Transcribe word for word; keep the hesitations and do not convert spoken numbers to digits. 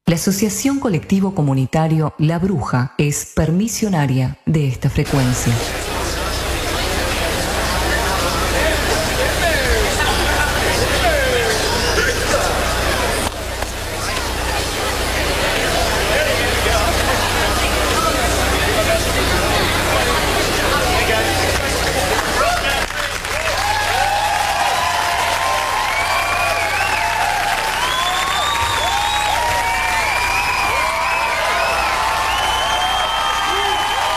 La Asociación Colectivo Comunitario La Bruja es permisionaria de esta frecuencia.